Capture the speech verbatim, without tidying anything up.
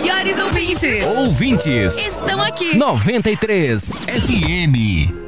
melhores ouvintes. Ouvintes. Estão aqui. noventa e três F M.